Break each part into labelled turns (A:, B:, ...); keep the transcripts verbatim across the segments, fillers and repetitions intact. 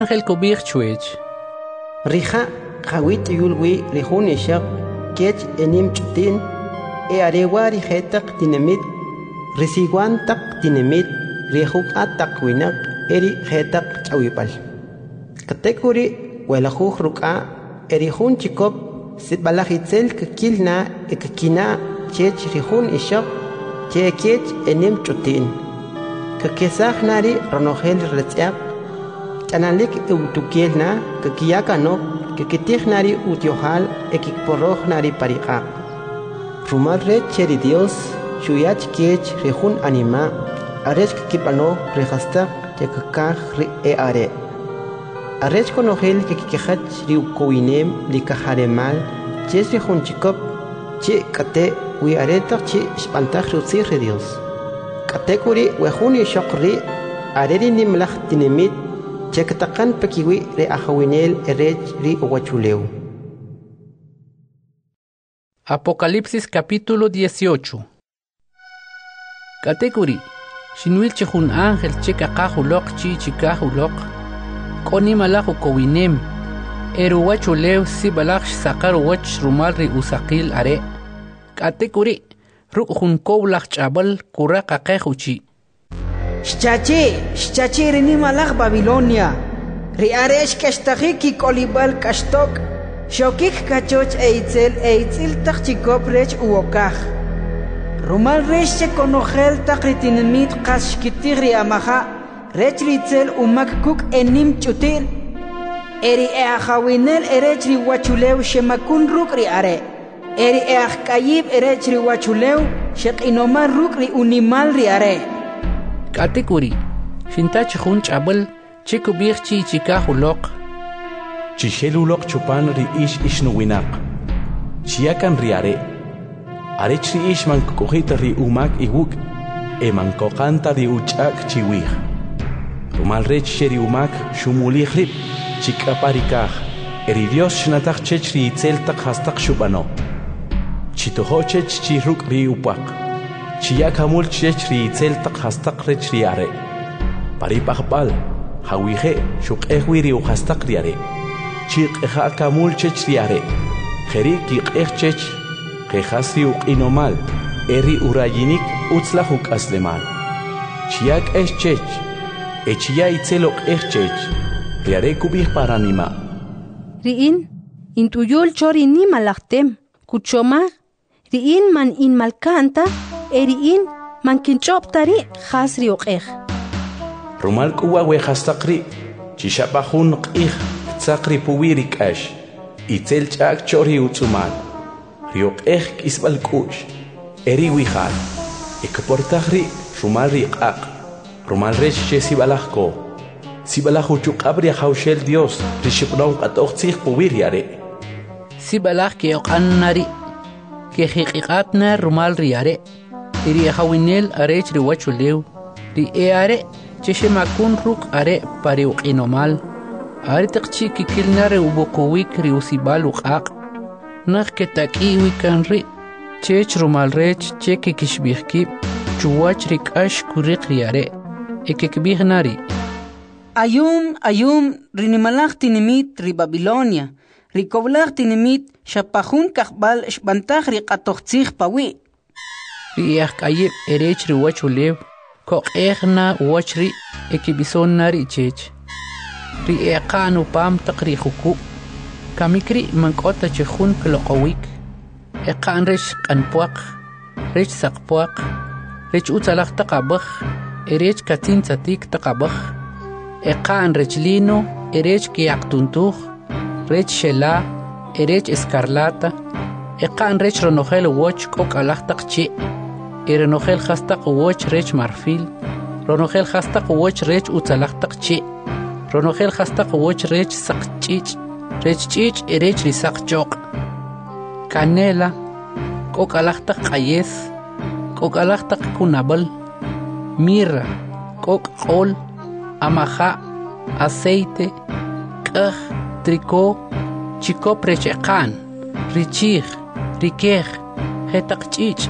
A: Ángel kubir chuech.
B: Rija Hawit yulwi rihun ishaq kech enim chutin e arewa rijetak dinamit risiguan tak dinamit rihuk atak winak eri jetak chawipal. Katekuri welajuj ruka erihun chikop sitbalajitzel kakilna ekakina chech rihun ishaq che kech enim chutin. Kakesaj nari ronojel retziak Chanalik eutukielna kakiyaka no kakitij nari utiohal ekikporroj nari pariqa. Rumal re cheri Dios shuyach kech rejun anima arech kakipano rejastak yakakaj ri e are. Arech konojel kakikejach riukowinem likajaremal ches rejun chikop che kate wi aretak che spantaj rutzir re Dios. Katekuri wejun ishokri areri nimlaj tinemit Chekatakan pekiwi re ajawinel erech ri uwachuleu.
A: Apocalipsis capítulo dieciocho. Katekuri, shinwil chehun ángel chekakahulok chi chikahulok, koni malaku kowinem, eru wachuleu si balak sakar wach rumal ri usakil are. Katekuri, ruk hun kowlak chabal kura kakehuchi.
C: Shchachi, shchachi rini malach Babilonia. Riaresh kashtaki kolibal kashtok. Shokik kachoch eitzel eitzil takchikop rech uokaj. Rumal resh che konojel takritinimit kashkitir riamaha. Rech ritzel umak kuk enim chutil. Eri eajawinel erech riwachuleu shemakun ruk riare. Eri eajkayib erech riwachuleu shek inoman ruk ri unimal riare.
A: Katekuri, shintach hun chabal, chikubir chi chikahulok.
D: Chishelulok chupan ri ish ishnuwinak. Chiakan riare. Arech ri ish man kukujita ri umak iwuk. E man kokanta ri uchak chiwih. Rumal rech sheri umak shumulih rip. Chikaparikaj. Eri Dios shnatak chech ri itzeltak hastak shubano. Chitoho chech chiruk ri upak. Chiyak hamul chech ri itzeltak hastak rech riare. Paripakbal, hawije, shuk ehwiri u hastak riare. Chik eja kamul chech riare. Jeri kik eh chech, kejasri u inomal, eri urayinik utzlahuk aslemal. Chiyak eh chech, echia itzelok eh chech, riare kubih paranima.
E: Riin, intuyul chori ni malaktem, kuchoma, riin man in malkanta, Eriin man kinchop tari khasri uqih.
D: Rumal kuwa we khastaqri chishapahun qih tsaqri puwiri kash itzel chak chori utsumal riuqih kisbal kush eri wihal ekportahri rumal riqaq rumal resh che sibalahko sibalahu chuqabri hawshel Dios rishibnon qatoqtsih puwiri are
A: Sibalah ke oqannari ke hiqiqatna rumal riare Iri hawinel arech riwachuleu, ri eare cheshemakun ruk are pari uqinomal, are taqchi kikilnare ubukuwik ri usibal uqaq, nak ketakiwi kan ri, chech rumal rech cheke kishbihkib, chuwach rikash kurik riare, ekekbih nari.
C: Ayum, ayum, rinimalach tinimit ri Babilonia, rikoblach tinimit shapahun kakbal shbantach ri qatoqtzih pawi.
A: Riyak kayib erech ri wachulew, kok ehna wachri ekibison nari chech. Ri eqanu pam taqri huku, kamikri mankota chehun kloqawik, eqan rech qanpuaq, rech saqpuaq, rech utzalaq taqabaj, erech katin tzatik taqabaj, eqan rech lino, erech kiyaqtuntuj, rech shela, erech escarlata, eqan rech ronojel woch kok alaq taqchi, Erenogel hastak woch rech marfil, Ronogel hastak woch rech utzalaktak chi, Ronogel hastak woch rech sak chich, Rech chich erech risak chok, Canela, kokalaktak ayes, kokalaktak kunabal, Mirra, kok qol, amaja, aceite, kaj, tricot, chikop recheqan, richij, rikej, hetak chich,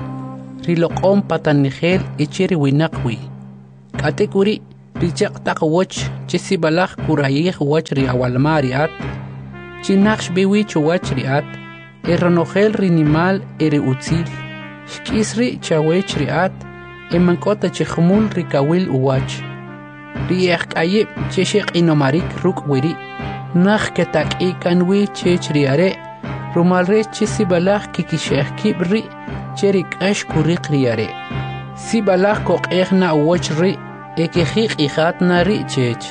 A: Riloqom patanigel echeri winakwi. Katekuri richaq tak woch chisibalaj kurayij wach ri awalmariat chinaqsh biwi chuwach riat erronojel rinimal ere utzil shkisri chawech riat emankota chejmul rikawil uwach riek ayib cheshek inomarik ruk wiri nakh ketak ikanwi chech riare rumalre chisibalaj kikisheh kibri cherik ash kurik riare sibalaj koqehna uwach ri ekejik ijatna ri chech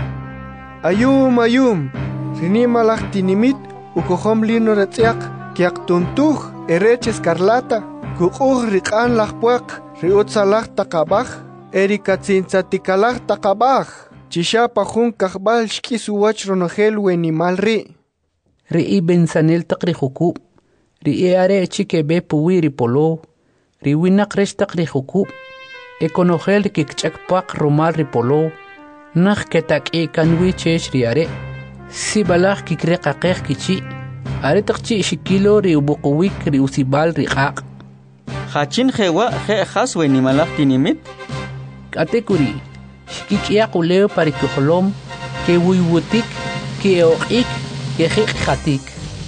F: ayum ayum rini malach tinimit ukohom lino retziak kiak tuntuj erech escarlata kuquj riqan lajpuaq riutzalaj taqabaj erikatzintzatikalaj taqabaj chishapa jun kajbal shkis uwach ronojel wenimal ri
A: ri ibensanel taqri jukub ri eare chikebe puwiri polo ri winaq resh taqri jukub ekonojel kikchakpaq rumal ri polo nakh ketak ikanwi chech riare sibalaj kikreqaqej kichi are taqchi shikilo ri ubuqwik ri usibal ri qaq
G: Hachin jewa je haswe ni malak tinimit
A: katekuri shikikia quleo parikholom ke wiwutik ke oqik ke khatik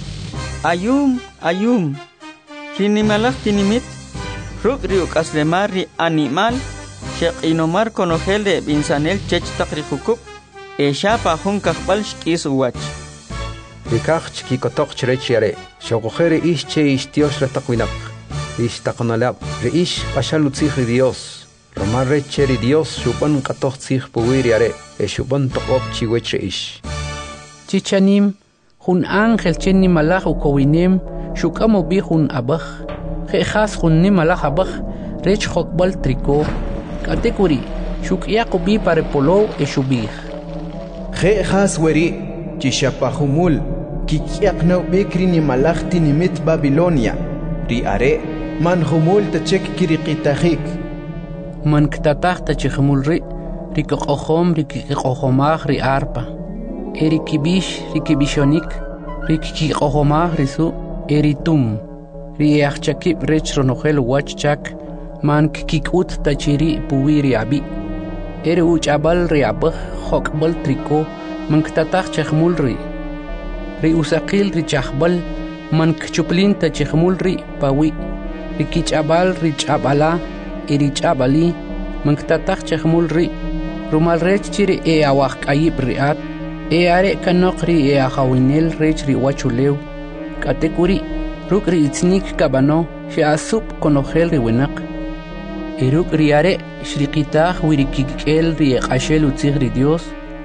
G: ayum ayum rini malak tinimit ruk ri ukaslemar ri animal sheq inomar konogel de binsanel chech taqri hukub e shapa hun kahbal shkis uwach
H: Rikach ki kotok chrech yare shogojere ish che ish tios retaqwinaq ish taqnalab re ish pashalutzig Dios romar recheri Dios shuban qatoq tsig puwir yare e shuban toqob chiwech ish
A: chichanim hun ángel chenni malaj ukowinem shukamo bi hun abaj je khas hun ni malaj abaj rech hokbal triko katekuri shuk yaqubi pare polo e shubih
I: je khas weri chishapahumul kikiaqna bekri ni malaj tinimit Babilonia ri are man humul tachek kiriqitajik
A: man ktatah tachimul ri rikoqohom rikiqohomaj ri arpa erikibish rikibishonik rikiqohomaj risu eritum riachchakib rech ronojel wachchak man kikut tachiri puwiri abi eri uchabal ri abaj hokbal triko man ktatah chahmul ri ri usaqil ri chahbal man kchuplin tachimul ri pawi rikichabal ri chabala eri chabali man ktatah chahmul ri rumal rech chiri e awaq ayib riat e are kanokri e ahawinel rech ri wachulew katekuri ruk ri itznik kabano she asup konogel ri winaq e ruk ri are shriqitaj wirikikel ri qashel utzig ri Dios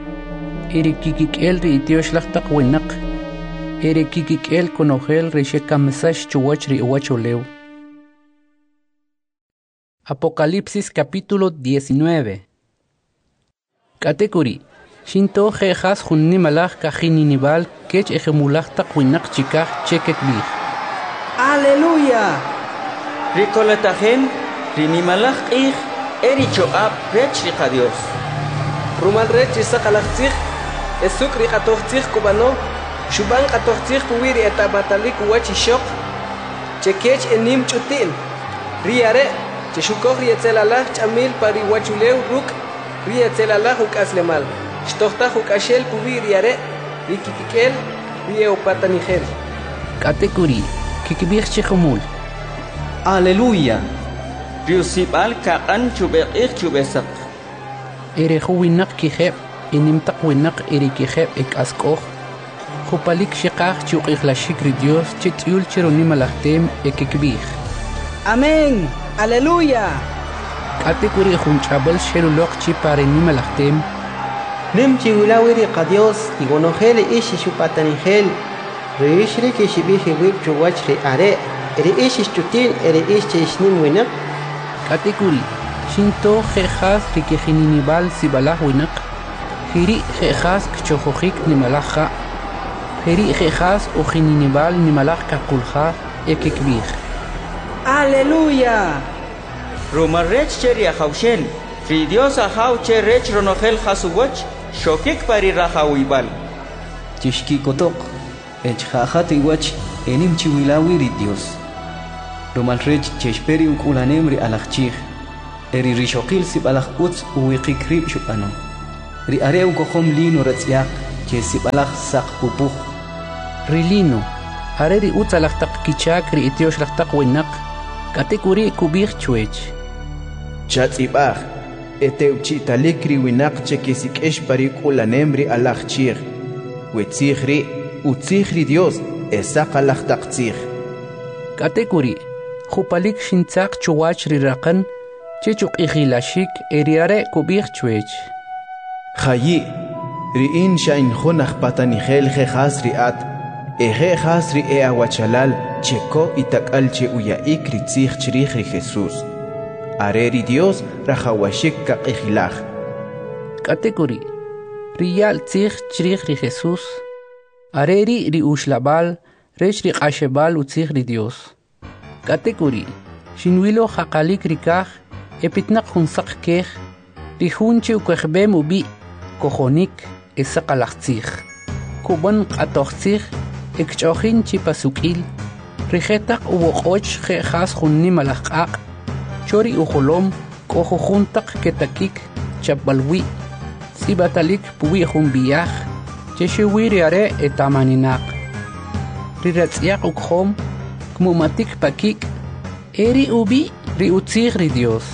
A: eri kikikel ri Dios laqtaq winaq eri kikikel konogel ri shekamsash chuwach ri wachulew Apocalipsis capítulo diecinueve Katekuri Shinto jejas junni malach kajininival kech ejemulach taqwinak chikaj chekek bih.
C: Aleluya.
G: Ricolatajen rinimalach ij ericho ab rech riqa Dios.
J: Rumal rech isaqalachtzig esuk riqatochtzig kubano shuban qatochtzig puwiri etabatalik wachishok chekech enim chutin riare cheshukoj rietzelalach chamil pari wachulew ruk rietzelalach ukaslemal Shtohtaj ukashel puwir yare rikikikel rieopatanigel
A: Katekuri kikibir chejumul
G: Aleluya Riusibal kaqan chubeqig chubesak
A: Ere huwinak kijeb inimtaq winak ere kijeb ek askoj Jupalik shiqaj chuqig la shikri Dios chityul chironimalakhtem ekikbir
C: Amén Aleluya
A: Katekuri junchabal sherulok chiparenimalakhtem
B: Nem chiwilawiri qadios igonojel ish shupatanigel reishri ke shibihi wib chuwach ri are ri ish chutin ri ish chishnim winaq
A: katekuri shinto jejas rikejininibal sibalah winaq hiri jejas kchojojik nimalaja hiri jejas ujininibal nimalaj kaqulja ekekbir
C: Aleluya
G: Romarech cheria haushel Fi Dios ahaw che rech ronogel hasuwach shokik pari rahawibal
K: Tishki kotok ech hahati wach enim chiwilawiri Dios Romal rech chesperi ukulanemri alachchig eri rishokil sib alach utz uwiqikrib shupano ri are ukohom lino ratsiak che sibalak sak pupuh
A: rilino are ri utzalak tak kichak ri itiosh lak tak winak katekuri kubir chuech
I: chatsibah ete uchitalik ri winak che kisikesh parik ulanemri alak chir wetzihri utzihri Dios esak alak tak tzih
A: katekuri khupalik shintzak chuwach ri raqan chechuk ikhilashik eriare kubir chuech
I: Khayi riin shain khunakh patanihel khas riat eje khas ri e awachalal cheko itakal che uya ikri tzih chrih ri Jesus areri Dios rahawashik ka ikhilaj
A: katekuri riyal tzih chrih ri Jesus areri ri ushlabal resh ri qashebal utzih ri Dios katekuri shinwilo khaqalik rikaj epitnaq khunsak kej ri hunche ukhbem ubi kojonik esaqalaxtzij kuban qatoxtzij ekchojin chi pasukil rijetaq uwoqoch khas khunni malaqaq chori ujolom kojojuntaq ketakik chabalwi sibatalik puwi jumbiyaj cheshiwiri are etamaninaq riratsiaq ukhom kmumatik pakik eri ubi ri utzij ri Dios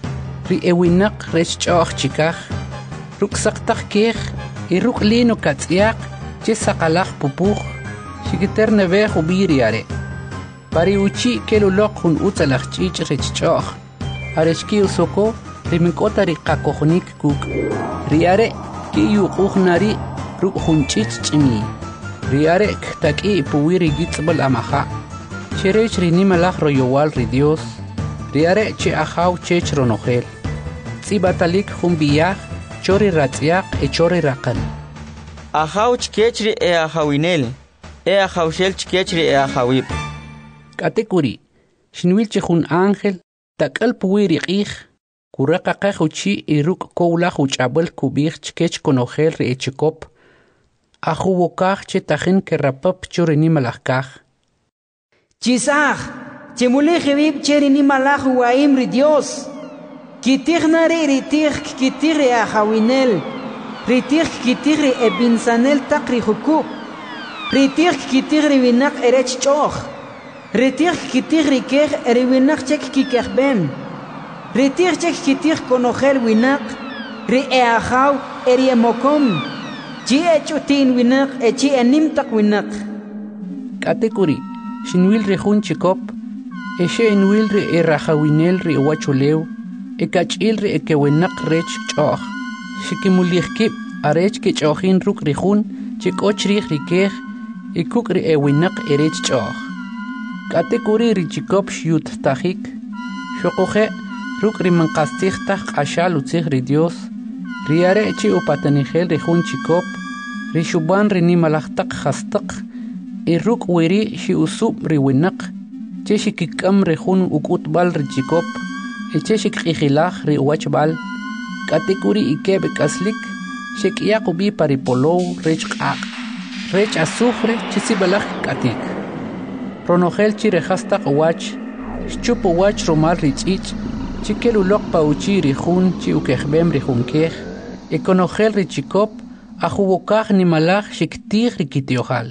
A: ri ewinaq rechchoj chikaj ruksaqtaq kej y ruk lino katsiaq che saqalaq pupuj shikiter nevej ubiri are pari uchi kelulok hun utzalaq chich rechchoj arechki usoko riminkota ri qakojonik kuk ri are ki yuquj nari ruk hun chich chimi ri are ktaki puwiri gitzbal amaja cherech ri nimalaj royowal ri Dios ri are che ajaw chech ronojel tsibatalik jumbiyaj chori ratsiaq e chori raqan
G: ajaw chkechri e ajawinel e ajawshel chkechri e ajawib
A: katekuri shinwil chejun ángel takal puwiri qij kuraqa qajuchi iruk kowla juchabel kubij chkech konojel ri echikop ajuwokaj che tajin kerapap chori nimalajkaj
C: chisaj chemule jebib cheri nimalaj waim ri Dios Kitirnari ritir kitiri ajawinel ritir kitiri ebinsanel takri hukub ritir kitiri winak erech choch ritir kitiri kej eriwinak chek kikehbem ritir chek kitir konojel winak ri e ajaw eri emokom chi echutin winak echi enimtak winak
A: katekuri shinwil ri jun chikop eshe enwil ri erajawinel ri wachulew ekachil ri ekewenaq rech choj shikimulihkib arech ke chojin ruk rijun chikochrig rikej ikuk ri ewinaq erech choj katekuri ri chikop shut tajik shoqoje ruk ri manqastij taj qashal utzij ri Dios ri are chi upatanijel rijun chikop ri shuban ri nimalajtaq khastaq i ruk wiri shi usub ri winaq che shikikam rijun ukutbal ri chikop echeshik qijilaj ri wachbal katekuri ikeb kaslik shekiaq ubi paripolow rech qaq rech azufre chisibalaj katik ronojel chi rejastaq wach chupo wach romal ri chich chikeluloq pauchi ri jun chi ukejbem ri junkej ekonojel ri chikop ajuwokaj nimalaj shiktij ri kitiojal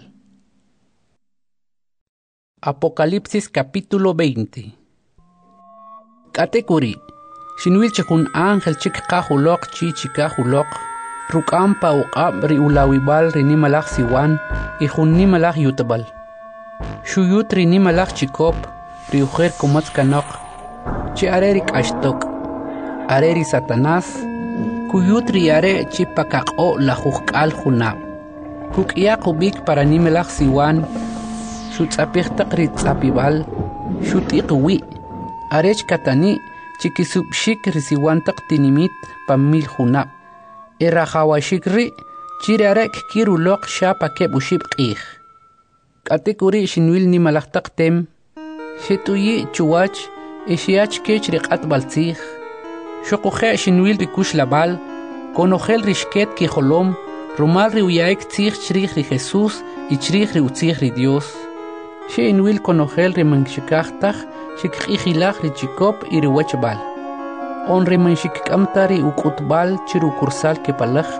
A: Apocalipsis capítulo veinte katekuri shinwil chekun ángel chik qajulok chi chikajulok rukam pa uqab ri ulawibal ri nimalaj siwan y jun nimalaj yutbal shuyut ri nimalaj chikop ri ujer komatz kanok chi are ri k'ashtok are ri satanás kuyut ri are chi pakaq'o la jujk'al junab kuk'iyaq ubik para nimalaj siwan shutz'apijtaq ri tz'apibal shut'iq wi' arech katani chikisubshik risiwantaq tinimit pamil junab erajawashik ri chirarek kiruloq shapa kebushib q'ij katekuri shinwil nimalajtaq tem shetuyi chuwach eshiach kech ri q'atbal tzij shoqoje shinwil ri kushlabal konojel ri shket kijolom rumal ri uyaik tzij chrij ri Jesús y chrij ri utzij ri Dios shinwil konojel ri manxikajtaj shikq'ijilaj ri chikop y ri wachbal on ri manxikkamta ri uk'utbal chi rukursal kepalaj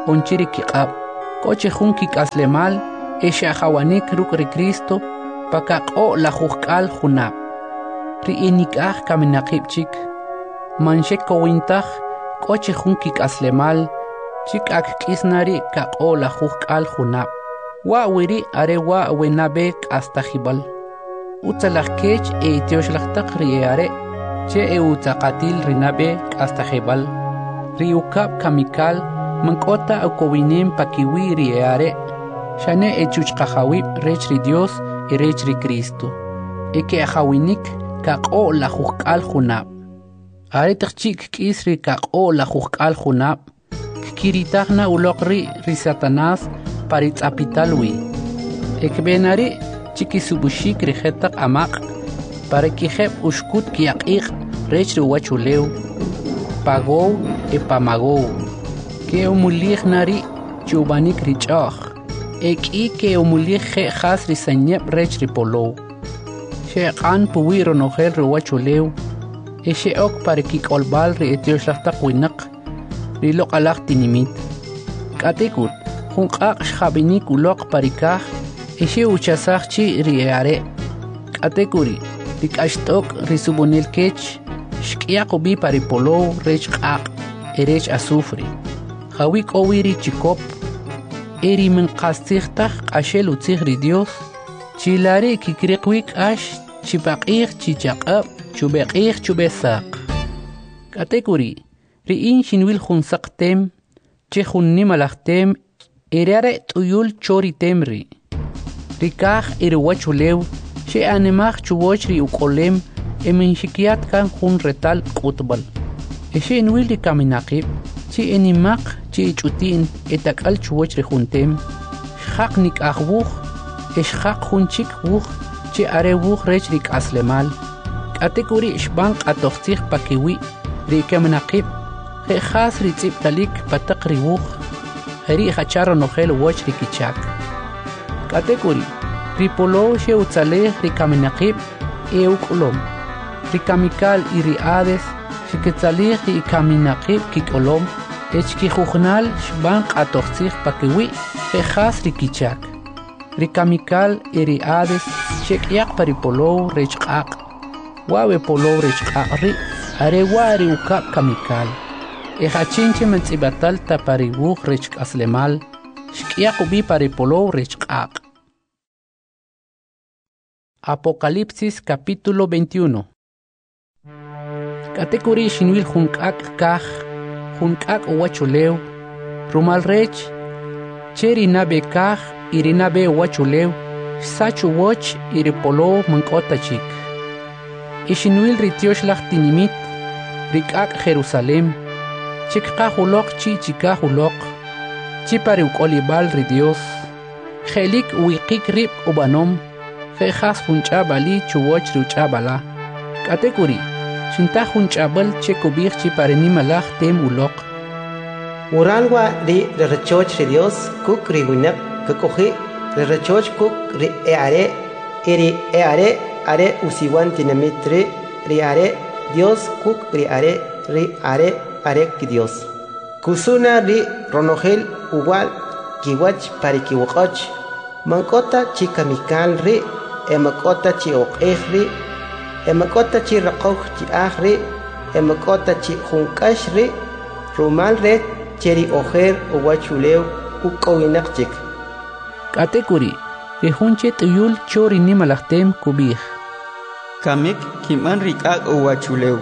A: onchiri kiqab koche jun kik'aslemal esha jawanik ruk ri Cristo pakaq'o la jujk'al junab ri inik'aj kaminaqib chik manxe kowintaj koche jun kik'aslemal chik'ak k'isnari kaq'o la jujk'al junab wa wiri are wa wenabe k'astajibal utzalaj kech e itioxlajtaq ri are che e utzaqatil rinabe k'astajibal ri ukab kamikal mank'ota ukowinem pakiwi ri are xane e chuchqajawib rech ri Dios y rech ri Cristo e ke ajawinik kaq'o la jujk'al junab are taqchik k'is ri kaq'o la jujk'al junab kiritajna uloq ri ri Satanás paritz'apitalwi ekbenari chikisubushik ri jetaq amaq para kijeb uxkut kiyaq'iq rech ri wachulew pagow e pamagow ke umulij nari chubanik ri ch'aj ek'i ke umulij je jas ri señeb rech ri polow xeq'an puwi ronojel ri wachulew e xe'ok para kik'olb'al ri etioxlajtaq winaq ri loq'alaj tinimit k'atikut junq'aq xjabinik uloq parikaj e xe uchasaj chi ri are k'atikuri ri k'axt'ok ri subonel kech xk'iyaq ubi pari polow rech q'aq e rech azufre jawi k'owi ri chikop e ri minqastzijtaj q'axel utzij ri Dios chilari kikriqwi k'ax chipaq'ij chichaq'ab chubeq'ij chubesaq k'atikuri ri in xinwil jun saqtem che jun nimalajtem erare t'uyul chori temri ri kaj iri wachulew xe animaj chuwoch ri uk'olem e minxikiat kan jun retal k'utbal e xe inwil ri kaminaqib chi inimaq chi ich'utin e tak'al chuwoch ri juntem xjaq nik'aj wuj e xjaq jun chik wuj chi are wuj rech ri k'aslemal k'atikuri xb'an q'atojtzij pakiwi ri kaminaqib je jas ri tz'ibtalik pataq ri wuj jeri jachar ronojel woch ri kichak k'atikuri ri polow xe utzalej ri kaminaqib e uk'olom ri kamikal y ri Hades xiketzalij ri kaminaqib kik'olom e chkijujnal xb'an q'atojtzij pakiwi je jas ri kichak ri kamikal y ri Hades xek'yaq pa ri polow rech q'aq wawe polow rech q'aq ri are wa ri ukab kamikal e hachinche mentz'ibatal ta pari wuj rech k'aslemal xk'iyaq ubi pari polow rech q'aq Apocalipsis capítulo veintiuno k'atikuri xinwil jun k'ak' kaj jun k'ak' wachulew rumal rech che ri nabe kaj y ri nabe wachulew xsachu woch y ri polow mank'ota chik y xinwil ri tioxlaj tinimit ri k'ak' Jerusalem chikqaj uloq chi chikaj uloq chi pari uk'olib'al ri Dios jelik uwiqik rib' ubanom je jas jun ch'ab'ali chuwoch ri uch'ab'ala k'atikuri xintaj jun ch'ab'al che kub'ij chi pari nimalaj tem uloq
B: Uralwa ri rechoch ri Dios kuk ri winaq kak'oji ri rechoch kuk ri eare y ri eare are usiwan tinamit ri ri are Dios kuk ri are ri are are ki Dios kusuna ri ronojel uwal kiwach pari kiwaqach mankota chi kamikal ri e makota chi oqej ri e makota chi raqoj chi aj ri e makota chi junkash ri rumal re cheri ojer uwachulew uk'owinaq chik
A: k'atikuri ri junche t'uyul chori nimalajtem kub'ij
G: kamik kiman ri k'ak' uwachulew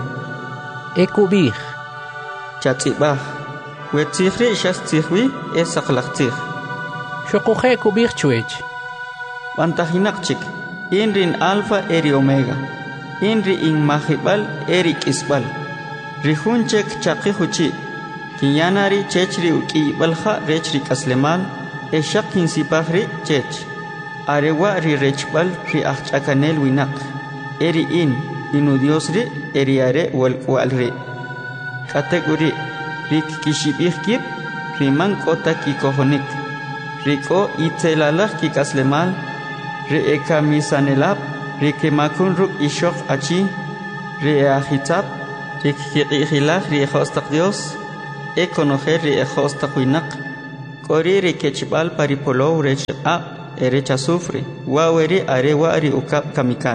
A: e kub'ij
G: chatz'ib'aj wetzij ri xastzijwi e saqlajtzij
A: xoquje kub'ij chwech
G: b'antajinaq chik in rin alfa e ri omega in ri inmajib'al e ri k'isb'al ri jun chek chaqij uchi' kinyanari chech ri uk'iyib'alja rech ri k'aslemal e xaq kinsipaj ri chech arewa ri rechb'al ri ajch'akanel winaq e ri in inu Dios ri e ri are walk'wa'al ri k'atek'uri ri kikixib'ij kib' ri man k'ota kikojonik ri k'o itzelalaj kik'aslemal ri e kamisanelab ri kemakun ruk' ixoq achi ri e ajitzab ri kiq'i'jilaj ri ejostaq Dios e konojer ri ejostaq winaq ori ri kechbal paripolo rech a erecha sufri waweri are wari ukap kamikan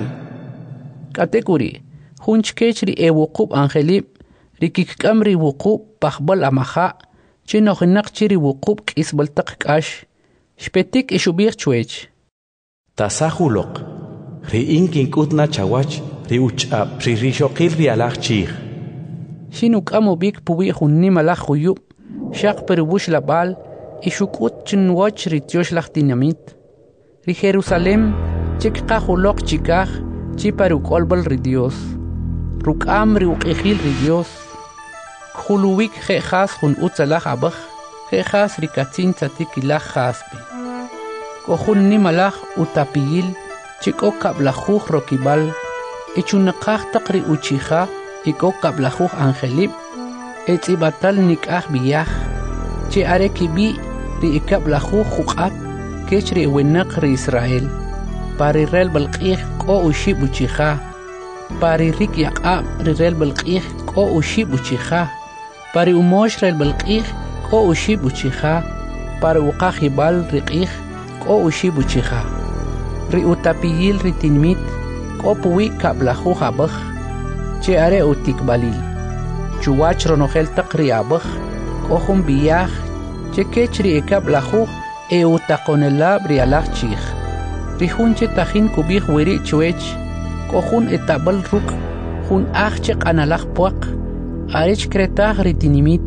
A: katekuri hunchkechri e wuqub angelib rikikkamri wuqub pakhbal amaha chinohnaq chiri wuqub kisbaltaq kash shpetik ishubir chwech
D: tasahuloq ri inkin kutna chawach ri uchab ri rishoqil ri alaq chig
A: shinuk amobik puwi hunni malach huyu shaq perubush labal ishukut chinwach ri tiosh lachtinamit ri Jerusalem chikqa huloq chikaj chi paru kolbal ri Dios rukam ri uqijil ri Dios khuluwik khas hun utzalaj abaj khas ri katsin tsatikilaj khaspe kohunni malaj utapiyil chiko kablajuj rokibal ichunaqaj taqri uchija iko kablajuj angelib etzibatal nikaj biyaj chi are kibi ri ikablajuj juqat kech ri wenaq ri Israel pari rel balqij ko ushib uchija pari rik yaqab ri rel balqij ko ushib uchija pari umosh rel balqij ko ushib uchija pari uqajibal riqij ko ushib uchija ri utapiyil ri tinmit ko puwi kablajuj abaj chi are utikbalil chuwach ronojel taqri abaj ko jun biyaj che kech ri ikablajuj e utaqonelab ri alaj chij ri junche tajin kubij wiri chwech ko jun etabal ruk jun aj che qanalaj puaq arech kretaj ri tinimit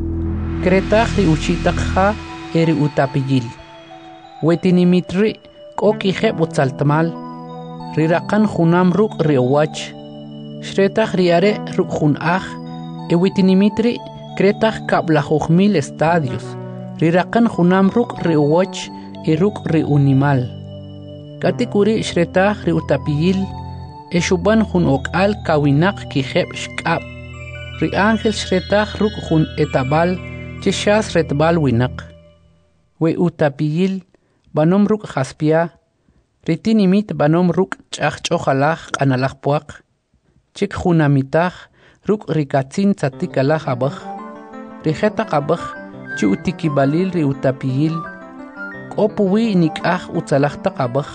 A: kretaj ri uchitaqja eri utapiyil wetinimit ri ko kijeb utzaltmal ri raqan junam ruk ri wach shretaj ri are ruk jun aj e wetinimit ri kretaj kablajuj mil estadios ri raqan junam ruk ri wach e ruk ri unimal katikuri shretaj ri utapiyil e shuban jun okal kawinaq kijeb shk'ab ri ángel shretaj ruk jun etabal che shas retbal winaq we utapiyil banom ruk jaspia ri tinimit banom ruk ch'aj ch'ojalaj q'analaj puaq chik junamitaj ruk ri katsin tzatikalaj abaj ri jetaq abaj chi utikibalil ri utapiyil k'o puwi nik'aj utzalaj taq abaj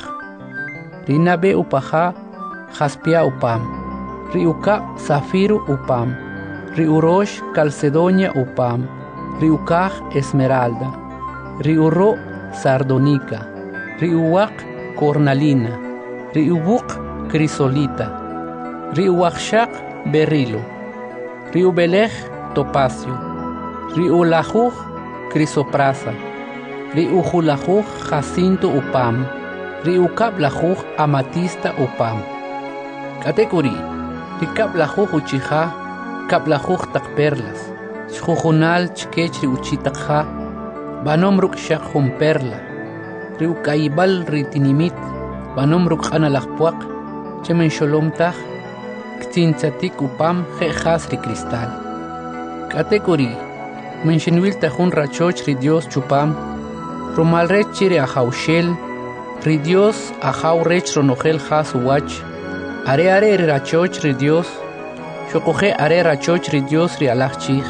A: ri nabe upaja jaspia upam ri ukab zafiro upam ri urosh calcedonia upam ri ukaj esmeralda ri uro sardonica ri uwaq cornalina ri ubuq crisolita ri uwaqshaq berilo ri ubelej topacio ri ulajuj crisoprasa ri ujulajuj jacinto upam ri ukablajuj amatista upam katekuri ri kablajuj uchija kablajuj taq perlas chjujunal chkech ri uchitaqja banom ruk shaq jun perla ri ukaybal ri tinimit banom ruk q'analaj puaq chemen xolom taj ktintzatik upam je'jas ri cristal katekuri menxinwil tajun rachoch ri Dios chupam rumal rech chi ri ajawxel ri Dios ajaw rech ronojel jas uwach are are ri rachoch ri Dios xoquje are rachoch ri Dios ri alaj chij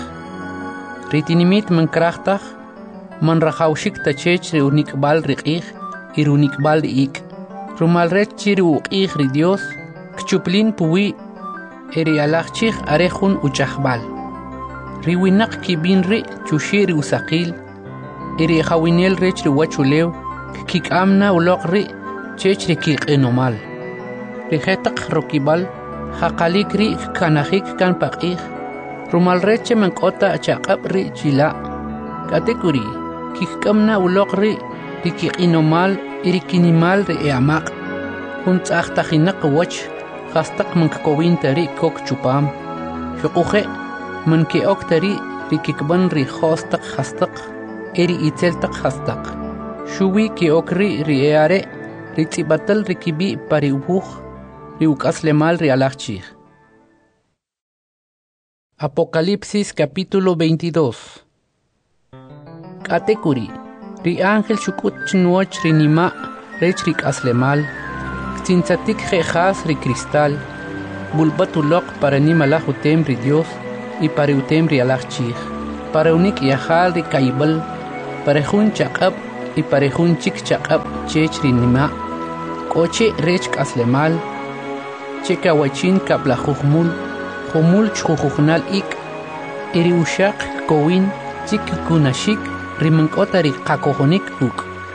A: ri tinimit mankrajtaj man rajawxik tachech ri unikbal ri q'ij y ri unikbal ri ik rumal rech chi ri uq'ij ri Dios kchuplin puwi eri alaj chij are jun uchajbal ri winaq kibin ri chuxi ri usaqil eri jawinel rech ri wachulew kik'amna uloq ri chech ri kiq'inomal ri jetaq rokibal jaqalik ri kanajik kan paq'ij rumal rech chemen k'ota chaq'ab ri chila katekuri kik'amna uloq ri ri kiq'inomal y ri kinimal ri eamaq jun tz'aj tajinaq wach jastaq mankakowin tari kok chupam xoquje man ke'ok tari ri kikban ri jostaq jastaq eri itzeltaq jastaq xuwi ke'ok ri ri eare ri tz'ibatal ri kibi pari ubuj ri uk'aslemal ri alaj chij Apocalipsis capítulo veintidós katekuri ri ángel xuk'ut chinwoch ri nima' rech ri k'aslemal ktintzatik je'jas ri cristal bulbat uloq para nimalaj utem ri Dios y para utem ri alaj chij para unik yajal ri kaybal parejun chaqab y parejun chik chaqab chech rinima koche rech kaslemal cheka wachin kabla jujmul jumul chujujnal ik iri ushaq kowin chik kunashik rimankota ri qakohonik uk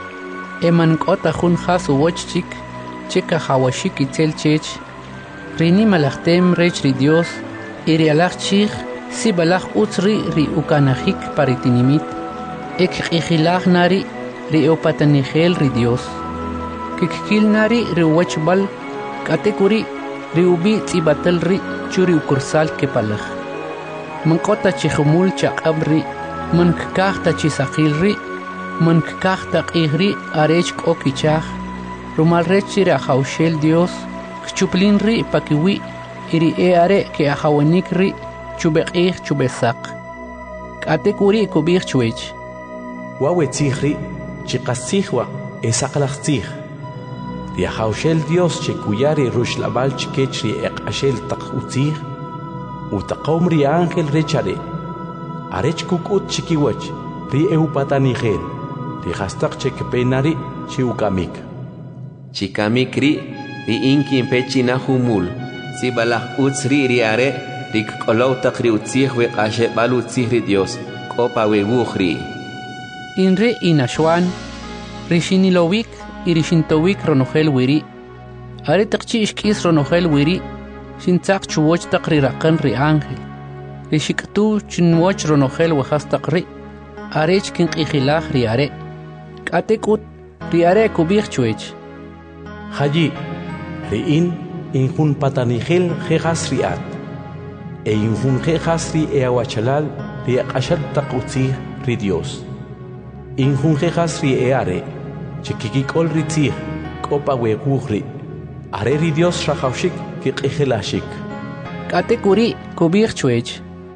A: emankota jun khas woch chik cheka hawashik itzel chech rini malachtem rech ri Dios iri alach chich si balach utsri ri ukanahik paritinimit ek ikhilach nari ri opatanigel ri Dios kikil nari ri wachbal katekuri ri ubi tsibatel ri churi ukursal kepalach mankota chihumul chaqabri mankakta chisakilri mankakta qihri arech kokichach rumal rechiri ahaushel Dios kchuplinri pakiwi iri eare ke ahawanikri chubeqih chubesak katekuri kubih chuech
D: wawe tzihri chiqasihwa esaqlaqtzih riahaushel Dios chekuyari rushlabal chikechri eqashel taqutzih utaqom ri ángel rechare arech kukut chikiwach ri eupatanigel ri hastaq chekpenari chiukamik
L: chikamik ri ri inkin pechina humul si balach utzri ri are ri kolow taqri utzih we qashe balu utzih ri Dios kopa we bukhri
A: inre inashwan rishinilowik irishintowik ronogel wiri are taqchi ishkis ronogel wiri shintzaq chuwoch taqri raqan ri ángel rishiktu chinwoch ronogel wahas taqri arech kin qihilach ri are katekut ri are kubich chuech
D: hayi ri in injun patanigel jejas riat e injun jejas ri eawachalal ri aqashal taqutzi ri Dios injun jejas ri eare chikikikol ri tzih kopa wekuhri are ri Dios rajaushik ki qihilashik
A: katekuri kubich chuech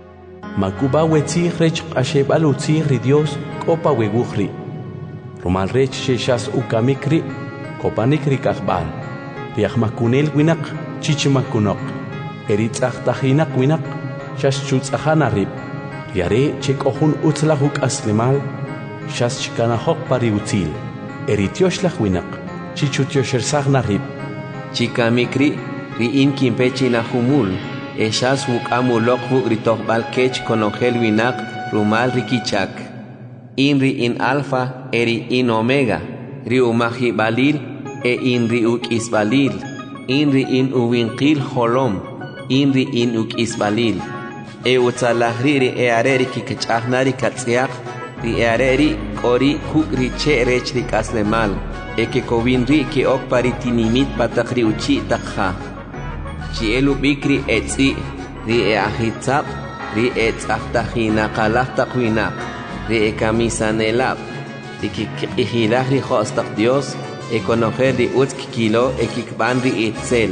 D: makuba wetzih rech qashebal utzih ri Dios kopa wekuhri rumal rech sheshas ukamikri kopanikri kahbal riahmakunel winak chichimakunok eritzach tahinak winak shas chutzahana rib riare chekohun utzlahuk aslimal shas chikanahok pari utzil eritioshlah winak chichutioshelsagna rib
L: chikamikri ri inkin pechina humul eshas wukamulok huk ritokbal kech konogel winak rumal rikichak inri in alfa eri in omega ri umahi balil e inri uk isbalil inri in uwinqil holom inri in uk isbalil e utzalahri ri e areri kikchahnari katsiak ri e areri kori huk ri che rech ri kaslemal e ke kowinri ke ok paritinimit patakri uchi takha chi elu bikri etzi ri e ahitzab ri e tzaftahina qalah taqwina ri e kamisanelab ri kikihilah ri khostak Dios e conocer ri utz kilo e kikban ri itzel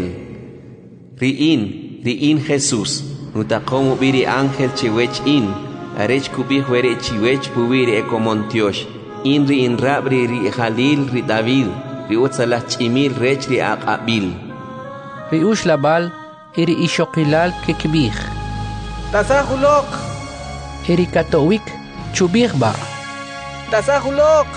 L: ri in ri in Jesús nutaqomu biri ángel chiwech in arech kubi huere chiwech pubiri e komontiosh in ri in rabri ri Jalil ri David ri utzalah chimil rech ri aqabil
A: ri ushlabal iri ishokilal kekbih
J: tasahulok
A: iri katowik chubih ba
J: tasahulok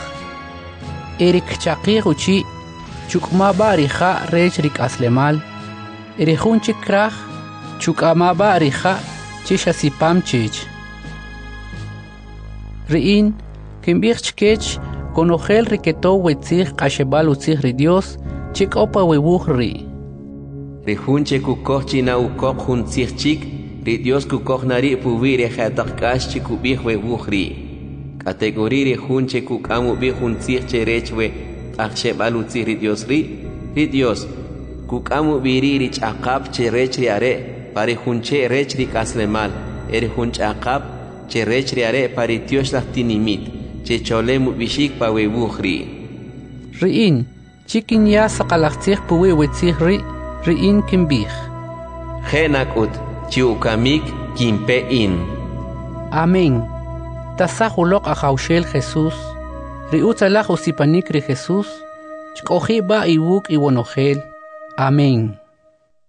A: iri kchaqih uchi chukma bari kha rech rik aslemal iri khun chikrah chukama bari kha chishasipam chich riin kimbih chkech konogel riketo wetzih qashebal utzih ri Dios chikopa webuh ri
L: ri hunche kukoh china ukok hun tzihchik ri Dios kukoh nari pubire khataqkash chikubih webuh ri kategori ri hunche kukamu bi hun tzihche rechwe aqshebal utzih ri Dios ri ri Dios kukamu biri ri chaqab che rech ri are pari hunche rech ri kaslemal eri hunch aqab che rech ri are pari Dios lahtinimit che cholemu bishik pa webuh ri
A: riin chikin ya saqalaqtzih puwe wetzih ri riin kimbih
L: Genakut chiukamik kimpe in
A: amén tasahulok ahaushel Jesús riutzalaj usipanik ri Jesús chkoji ba iwuk iwonogel amén.